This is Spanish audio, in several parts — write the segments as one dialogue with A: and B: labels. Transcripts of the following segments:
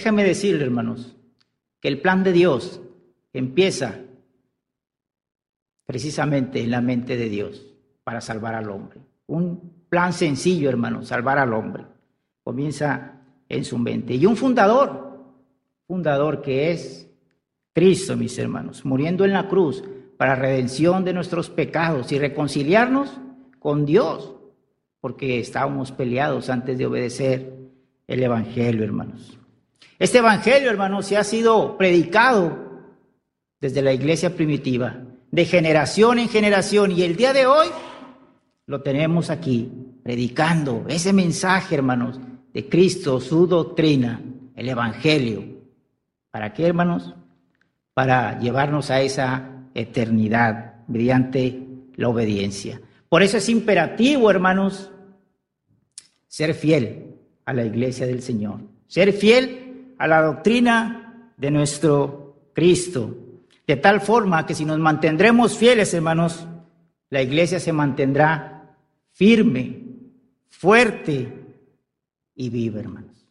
A: Déjame decirle, hermanos, que el plan de Dios empieza precisamente en la mente de Dios para salvar al hombre. Un plan sencillo, hermanos, salvar al hombre. Comienza en su mente. Y un fundador que es Cristo, mis hermanos, muriendo en la cruz para redención de nuestros pecados y reconciliarnos con Dios, porque estábamos peleados antes de obedecer el Evangelio, hermanos. Este Evangelio, hermanos, se ha sido predicado desde la iglesia primitiva, de generación en generación, y el día de hoy lo tenemos aquí, predicando ese mensaje, hermanos, de Cristo, su doctrina, el Evangelio. ¿Para qué, hermanos? Para llevarnos a esa eternidad mediante la obediencia. Por eso es imperativo, hermanos, ser fiel a la iglesia del Señor, ser fiel a la doctrina de nuestro Cristo, de tal forma que si nos mantendremos fieles, hermanos, la iglesia se mantendrá firme, fuerte y viva, hermanos.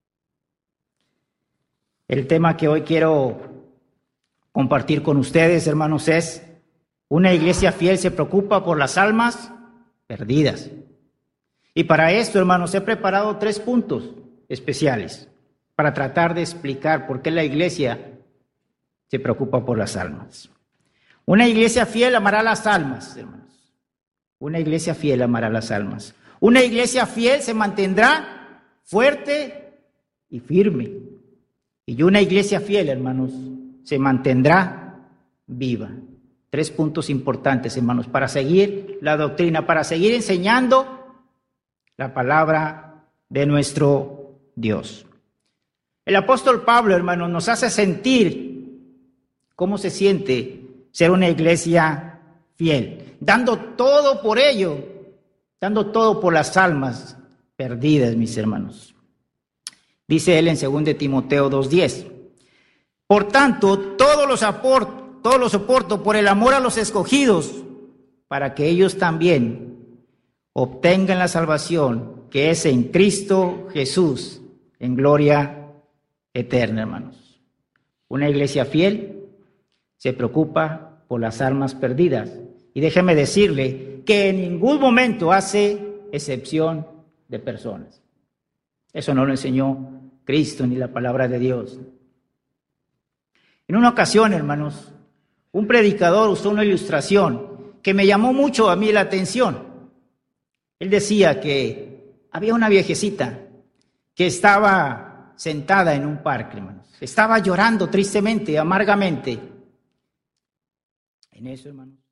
A: El tema que hoy quiero compartir con ustedes, hermanos, es: una iglesia fiel se preocupa por las almas perdidas. Y para esto, hermanos, he preparado 3 puntos especiales para tratar de explicar por qué la iglesia se preocupa por las almas. Una iglesia fiel amará las almas, hermanos. Una iglesia fiel amará las almas. Una iglesia fiel se mantendrá fuerte y firme. Y una iglesia fiel, hermanos, se mantendrá viva. 3 puntos importantes, hermanos, para seguir la doctrina, para seguir enseñando la palabra de nuestro Dios. El apóstol Pablo, hermanos, nos hace sentir cómo se siente ser una iglesia fiel, dando todo por ello, dando todo por las almas perdidas, mis hermanos. Dice él en 2 Timoteo 2:10: por tanto, todo lo soporto por el amor a los escogidos, para que ellos también obtengan la salvación que es en Cristo Jesús, en gloria eterna, hermanos. Una iglesia fiel se preocupa por las almas perdidas. Y déjeme decirle que en ningún momento hace excepción de personas. Eso no lo enseñó Cristo ni la palabra de Dios. En una ocasión, hermanos, un predicador usó una ilustración que me llamó mucho a mí la atención. Él decía que había una viejecita que estaba sentada en un parque, hermanos. Estaba llorando tristemente, amargamente. En eso, hermanos,